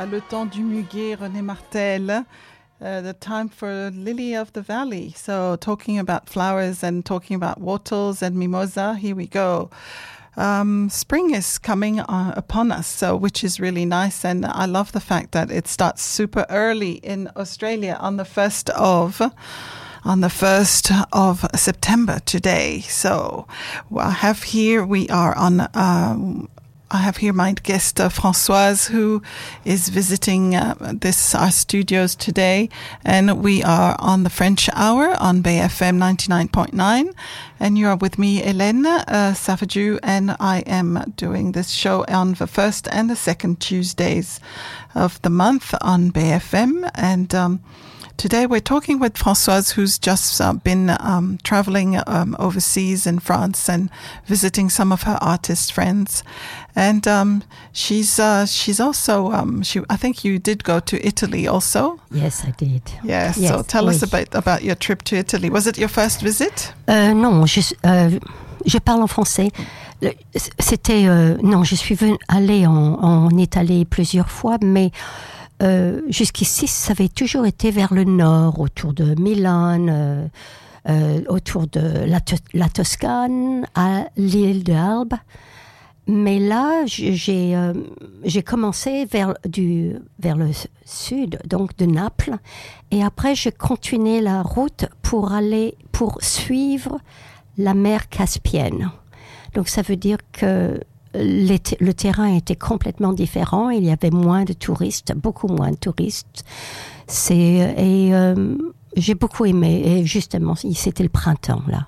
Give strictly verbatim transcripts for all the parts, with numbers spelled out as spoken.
Le temps du muguet, René Martel. Uh, the time for Lily of the Valley. So talking about flowers and talking about whortles and mimosa, here we go. Um, spring is coming uh, upon us, so which is really nice, and I love the fact that it starts super early in Australia on the first of on the first of September today. So I have here we are on. Um, I have here my guest, uh, Françoise, who is visiting uh, this our studios today, and we are on the French Hour on Bay F M ninety-nine point nine, and you are with me, Hélène uh, Savajou, and I am doing this show on the first and the second Tuesdays of the month on Bay F M, and um, today we're talking with Françoise, who's just uh, been um, traveling um, overseas in France and visiting some of her artist friends. And um, she's uh, she's also, um, she I think you did go to Italy also. Yes, I did. Yes, yes so tell oui. us about, about your trip to Italy. Was it your first visit? Euh, non, je, euh, je parle en français. C'était, euh, non, je suis venue, allée en, en Italie plusieurs fois, mais Euh, jusqu'ici, ça avait toujours été vers le nord, autour de Milan, euh, euh, autour de la, la Toscane, à l'île d'Elbe. Mais là, j'ai, euh, j'ai commencé vers, du, vers le sud, donc de Naples. Et après, j'ai continué la route pour aller, pour suivre la mer Caspienne. Donc, ça veut dire que Les t- le terrain était complètement différent. Il y avait moins de touristes, beaucoup moins de touristes. C'est, et euh, j'ai beaucoup aimé. Et justement, c'était le printemps, là.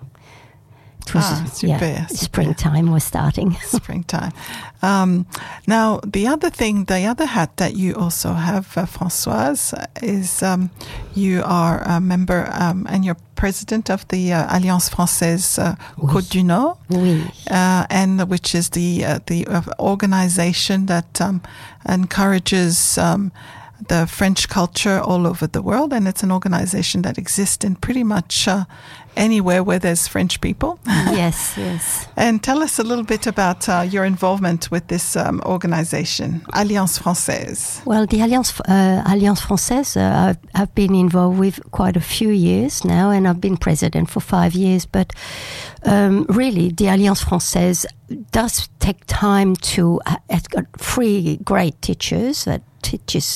It was, ah, super, yeah, super. Springtime was starting. Springtime. Um, now, the other thing, the other hat that you also have, uh, Françoise, is um, you are a member um, and you're president of the uh, Alliance Française uh, oui. Côte du Nord, oui. uh, and which is the uh, the uh, organization that um, encourages um, the French culture all over the world, and it's an organization that exists in pretty much uh, anywhere where there's French people. Yes, yes. And tell us a little bit about uh, your involvement with this um, organization, Alliance Française. Well, the Alliance uh, Alliance Française, uh, I've, I've been involved with quite a few years now, and I've been president for five years. But um, really, the Alliance Française does take time to. Uh, it's got three great teachers that teaches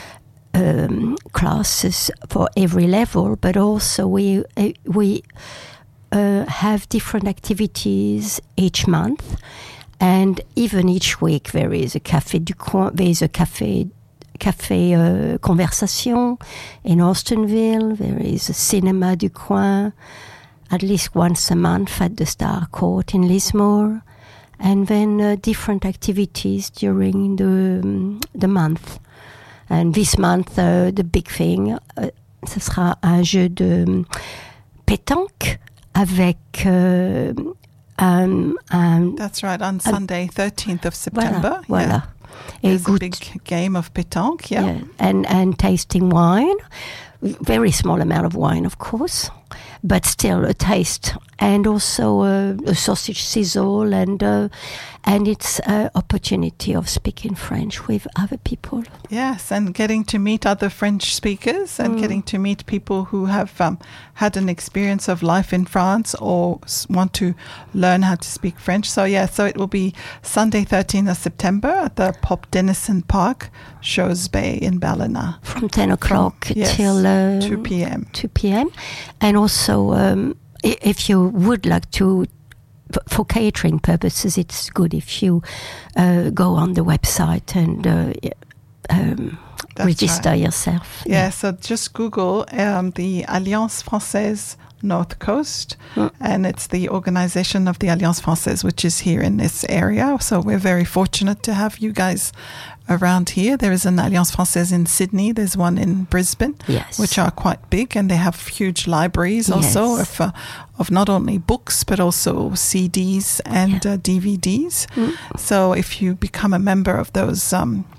um, classes for every level, but also we uh, we uh, have different activities each month, and even each week there is a café du coin. There is a café café uh, conversation in Austinville. There is a cinéma du coin at least once a month at the Star Court in Lismore. And then uh, different activities during the um, the month. And this month, uh, the big thing, uh, ce sera un jeu de um, pétanque avec uh, um, um, That's right, on Sunday, thirteenth of September. Voilà. voilà. Yeah. It's a big game of pétanque, yeah. yeah. And, and tasting wine. Very small amount of wine, of course, but still a taste, and also uh, a sausage sizzle, and uh, and it's an opportunity of speaking French with other people. Yes, and getting to meet other French speakers, and mm. getting to meet people who have um, had an experience of life in France or want to learn how to speak French. So yeah, so it will be Sunday, thirteenth of September at the Pop Denison Park, Shows Bay in Ballina. From ten o'clock From, yes, till uh, two p.m. two p.m. And also, um, if you would like to, for catering purposes, it's good if you uh, go on the website and uh, um, register right. yourself. Yeah, yeah, so just Google um, the Alliance Française North Coast, mm. and it's the organization of the Alliance Française, which is here in this area. So we're very fortunate to have you guys around here. There is an Alliance Française in Sydney. There's one in Brisbane, yes. which are quite big, and they have huge libraries also yes. of uh, of not only books but also C Ds and yeah. uh, D V Ds. Mm. So if you become a member of those um,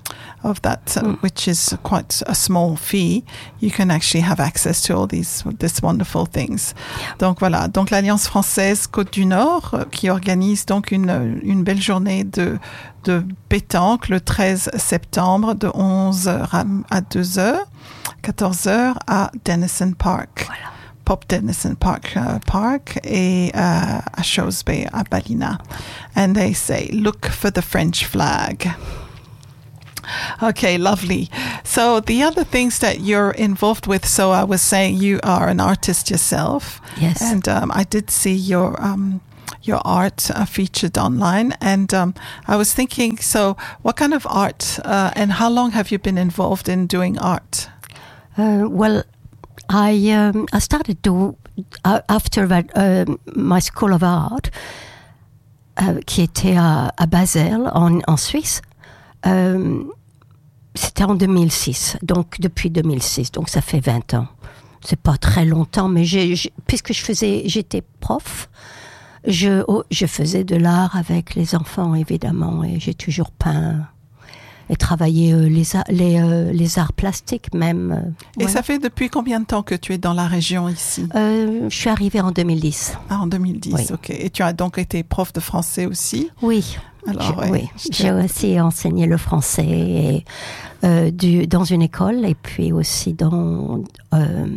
of that, mm. which is quite a small fee, you can actually have access to all these these wonderful things. Yeah. Donc voilà, donc l'Alliance française Côte du Nord euh, qui organise donc une une belle journée de de pétanque le treize septembre de onze heures à deux heures, quatorze heures à Denison Park. Voilà. Pop Denison Park uh, Park et uh, à Shoals Bay à Ballina. And they say, look for the French flag. Okay, lovely. So the other things that you're involved with, so I was saying you are an artist yourself. Yes. And um, I did see your um, your art uh, featured online. And um, I was thinking, so what kind of art uh, and how long have you been involved in doing art? Uh, well, I um, I started to uh, after that uh, my school of art, uh, qui était à, à Basel en, en Suisse. Euh, c'était en deux mille six, donc depuis deux mille six, donc ça fait vingt ans. C'est pas très longtemps, mais j'ai, j'ai, puisque je faisais, j'étais prof, je oh, je faisais de l'art avec les enfants évidemment, et j'ai toujours peint. Et travailler euh, les, les, euh, les arts plastiques même. Euh, et voilà. Ça fait depuis combien de temps que tu es dans la région ici? euh, Je suis arrivée en deux mille dix. Ah, en deux mille dix, oui. Ok. Et tu as donc été prof de français aussi? Oui. Alors, je, ouais, oui. J'ai aussi enseigné le français et, euh, du, dans une école et puis aussi dans... Euh,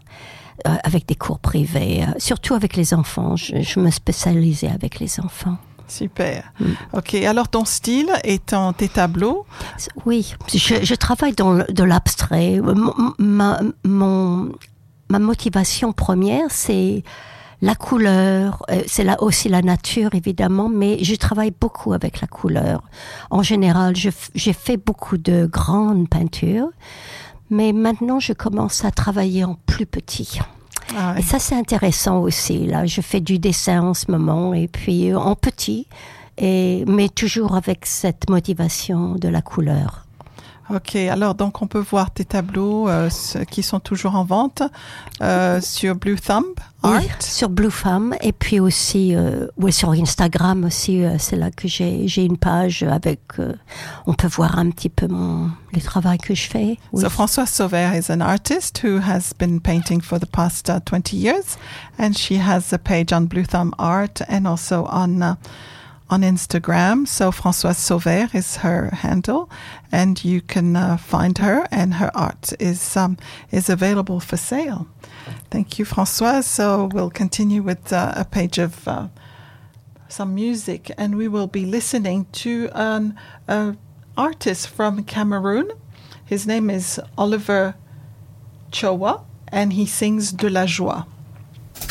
avec des cours privés, surtout avec les enfants. Je, je me spécialisais avec les enfants. Super. Mm. Ok. Alors, ton style est en tes tableaux? Oui. Je, je travaille dans le, de l'abstrait. Ma, mon, ma motivation première, c'est la couleur. C'est là aussi la nature, évidemment, mais je travaille beaucoup avec la couleur. En général, je, j'ai fait beaucoup de grandes peintures, mais maintenant, je commence à travailler en plus petit. Ah ouais. Et ça, c'est intéressant aussi. Là, je fais du dessin en ce moment, et puis en petit, et, mais toujours avec cette motivation de la couleur. Ok, alors donc on peut voir tes tableaux euh, qui sont toujours en vente euh, sur Blue Thumb Art. Oui, sur Blue Thumb et puis aussi euh, ouais, sur Instagram aussi. Euh, c'est là que j'ai j'ai une page avec. Euh, on peut voir un petit peu mon les travaux que je fais. Oui. So Françoise Sauvert is an artist who has been painting for the past uh, twenty years, and she has a page on Blue Thumb Art and also on. Uh, on Instagram. So Françoise Sauvert is her handle, and you can uh, find her, and her art is um, is available for sale. Thank you, Françoise. So we'll continue with uh, a page of uh, some music, and we will be listening to an uh, artist from Cameroon. His name is Oliver Chowa, and he sings De la Joie.